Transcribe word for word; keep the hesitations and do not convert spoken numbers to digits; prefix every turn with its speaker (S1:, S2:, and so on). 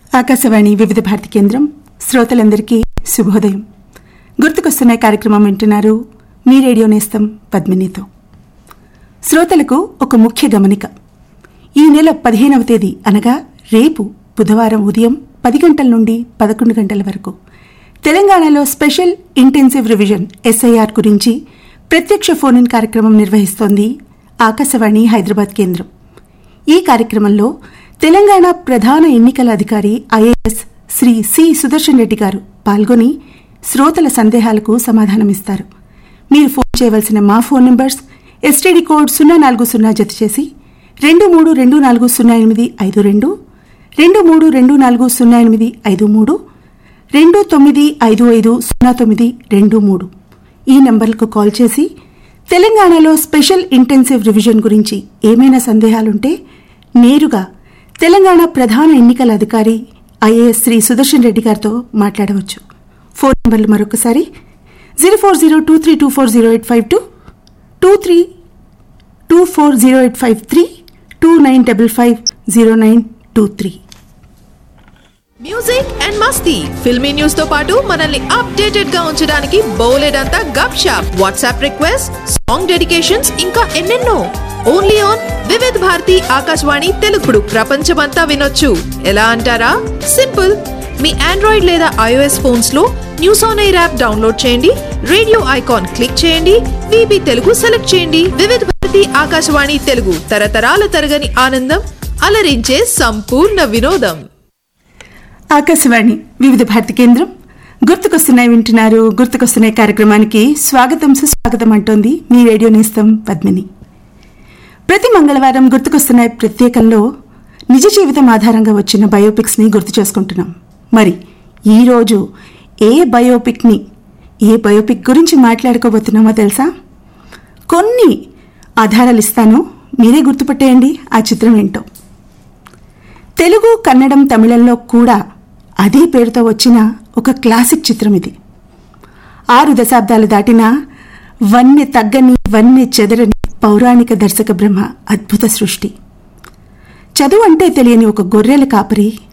S1: ఆకాశవాణి వివిధ భారతి కేంద్రం శ్రోతలందరికీ శుభోదయం. గుర్తుకొస్తున్న కార్యక్రమం వింటున్నారు. మీ రేడియో నేస్తం పద్మినితో. శ్రోతలకు ఒక ముఖ్య గమనిక. ఈ నెల పదిహేనవ తేదీ అనగా రేపు బుధవారం ఉదయం పది గంటల నుండి పదకొండు గంటల వరకు తెలంగాణలో స్పెషల్ ఇంటెన్సివ్ రివిజన్ ఎస్ఐఆర్ గురించి ప్రత్యక్ష ఫోన్ ఇన్ కార్యక్రమం నిర్వహిస్తోంది ఆకాశవాణి హైదరాబాద్ కేంద్రం. ఈ కార్యక్రమంలో తెలంగాణ ప్రధాన ఎన్నికల అధికారి ఐఏఎస్ శ్రీ సి సుదర్శన్ రెడ్డి గారు పాల్గొని శ్రోతల సందేహాలకు సమాధానమిస్తారు. మీరు ఫోన్ చేయవలసిన మా ఫోన్ నంబర్స్ ఎస్టీడీ కోడ్ సున్నా నాలుగు సున్నా జత చేసి రెండు మూడు రెండు నాలుగు సున్నా ఎనిమిది ఐదు రెండు రెండు మూడు రెండు నాలుగు సున్నా ఎనిమిది ఐదు మూడు రెండు తొమ్మిది ఐదు ఐదు సున్నా తొమ్మిది రెండు మూడు ఈ నంబర్లకు కాల్ చేసి తెలంగాణలో స్పెషల్ ఇంటెన్సివ్ రివిజన్ గురించి ఏమైనా సందేహాలుంటే నేరుగా తెలంగాణ ప్రధాన ఎన్నికల అధికారి ఐఏఎస్ శ్రీ సుదర్శన్ రెడ్డి గారితో మాట్లాడవచ్చు. ఫోన్ నంబర్లు మరొకసారి zero four zero two three two four zero eight five two two three two four zero eight five three two nine double five zero nine two three.
S2: Music and Masti filmy news తో పాటు మనల్ని updated గా ఉంచడానికి బోలెడంతా గప్ shop, WhatsApp request, song dedications, ఇంకా ఎన్నెన్నో. Only on వివిధ భారతి ఆకాశవాణి తెలుగుడు ప్రపంచమంతా వినొచ్చు. ఎలా అంటారా? సింపుల్. మీ ఆండ్రాయిడ్ లేదా ఐఓఎస్ ఫోన్స్ లో news on air app download చేయండి, రేడియో ఐకాన్ క్లిక్ చేయండి, వీబీ తెలుగు సెలెక్ట్ చేయండి. వివిధ భారతి ఆకాశవాణి తెలుగు తరతరాల తరగని ఆనందం, అలరించే సంపూర్ణ వినోదం.
S1: ఆకాశవాణి వివిధ భారతి కేంద్రం గుర్తుకొస్తున్నాయి వింటున్నారు. గుర్తుకొస్తున్నాయి కార్యక్రమానికి స్వాగతం సుస్వాగతం అంటోంది మీ రేడియో నేస్తం పద్మిని. ప్రతి మంగళవారం గుర్తుకొస్తున్నాయి ప్రత్యేకంలో నిజ జీవితం ఆధారంగా వచ్చిన బయోపిక్స్ ని గుర్తు చేసుకుంటున్నాం. మరి ఈరోజు ఏ బయోపిక్ ని ఏ బయోపిక్ గురించి మాట్లాడుకోబోతున్నామో తెలుసా? కొన్ని ఆధారాలు ఇస్తాను, మీరే గుర్తుపట్టేయండి ఆ చిత్రం ఏంటో. తెలుగు, కన్నడం, తమిళంలో కూడా అదే పేరుతో వచ్చిన ఒక క్లాసిక్ చిత్రం ఇది. ఆరు దశాబ్దాలు దాటినా వన్నె తగ్గని వన్నె చెదరని పౌరాణిక దర్శక బ్రహ్మ అద్భుత సృష్టి. చదువు అంటే తెలియని ఒక గొర్రెల కాపరి